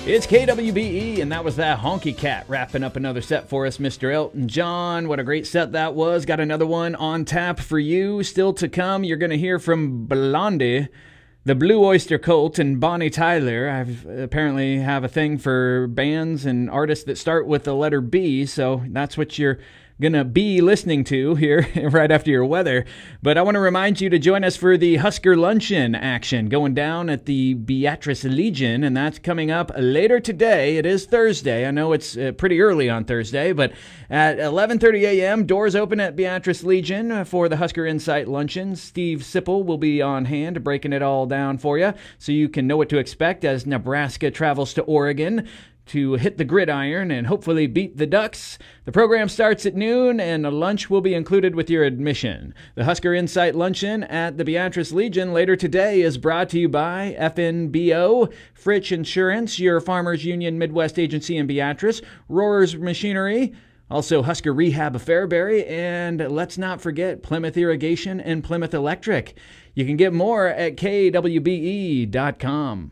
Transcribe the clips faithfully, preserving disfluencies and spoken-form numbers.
It's K W B E, and that was that Honky Cat wrapping up another set for us, Mister Elton John. What a great set that was. Got another one on tap for you. Still to come, you're going to hear from Blondie, the Blue Oyster Cult, and Bonnie Tyler. I apparently have a thing for bands and artists that start with the letter B, so that's what you're gonna be listening to here right after your weather. But I want to remind you to join us for the Husker Luncheon action going down at the Beatrice Legion, and that's coming up later today. It is Thursday. I know it's uh, pretty early on Thursday, but at eleven thirty a.m., doors open at Beatrice Legion for the Husker Insight Luncheon. Steve Sipple will be on hand breaking it all down for you so you can know what to expect as Nebraska travels to Oregon to hit the gridiron and hopefully beat the Ducks. The program starts at noon, and a lunch will be included with your admission. The Husker Insight Luncheon at the Beatrice Legion later today is brought to you by F N B O, Fritsch Insurance, your Farmers Union Midwest agency in Beatrice, Rohrer's Machinery, also Husker Rehab of Fairbury, and let's not forget Plymouth Irrigation and Plymouth Electric. You can get more at K W B E dot com.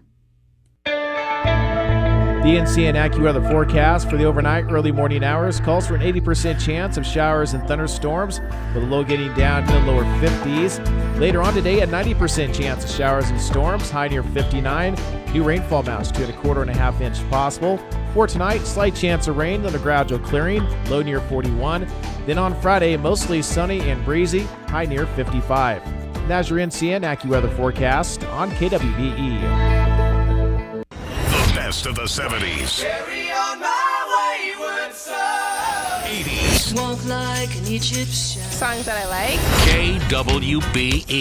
The N C N AccuWeather forecast for the overnight early morning hours calls for an eighty percent chance of showers and thunderstorms, with a low getting down to the lower fifties. Later on today, a ninety percent chance of showers and storms, high near fifty-nine. New rainfall amounts to a quarter and a half inch possible. For tonight, slight chance of rain, then a gradual clearing, low near forty-one. Then on Friday, mostly sunny and breezy, high near fifty-five. And that's your N C N AccuWeather forecast on K W B E. Best of the seventies. Carry on my wayward son. eighties. Walk like an Egyptian. Songs that I like. K W B E.